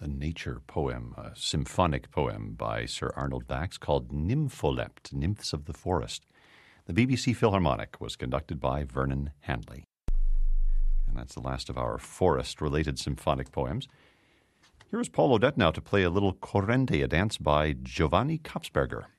a nature poem, a symphonic poem by Sir Arnold Bax called Nympholept, Nymphs of the Forest. The BBC Philharmonic was conducted by Vernon Hanley. And that's the last of our forest-related symphonic poems. Here is Paul Odette now to play a little corrente, a dance by Giovanni Kopsberger.